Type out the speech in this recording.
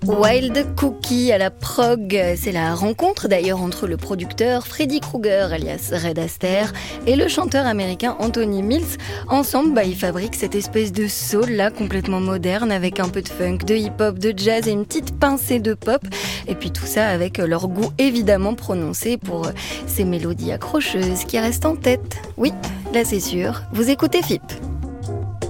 Wild Cookie à la prog, c'est la rencontre d'ailleurs entre le producteur Freddy Krueger alias Red Astaire et le chanteur américain Anthony Mills. Ensemble, ils fabriquent cette espèce de soul là complètement moderne avec un peu de funk, de hip-hop, de jazz et une petite pincée de pop. Et puis tout ça avec leur goût évidemment prononcé pour ces mélodies accrocheuses qui restent en tête. Oui, là c'est sûr, vous écoutez FIP.